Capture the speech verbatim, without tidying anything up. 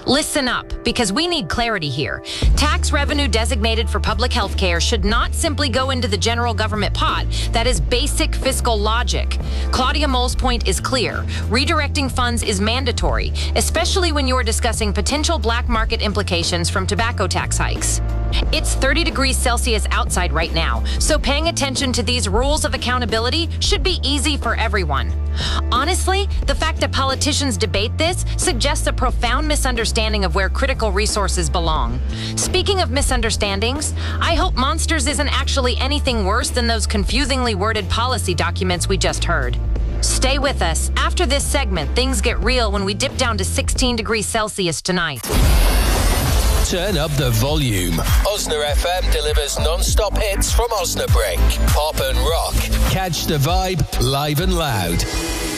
Listen up, because we need clarity here. Tax revenue designated for public health care should not simply go into the general government pot. That is basic fiscal logic. Claudia Moll's point is clear. Redirecting funds is mandatory, especially when you're discussing potential black market implications from tobacco tax hikes. It's thirty degrees Celsius outside right now, so paying attention to these rules of accountability should be easy for everyone. Honestly, the fact that politicians debate this suggests a profound misunderstanding of where critical resources belong. Speaking of misunderstandings, I hope Monsters isn't actually anything worse than those confusingly worded policy documents we just heard. Stay with us. After this segment, things get real when we dip down to sixteen degrees Celsius tonight. Turn up the volume. Osna F M delivers non-stop hits from Osnabrück. Pop and rock. Catch the vibe live and loud.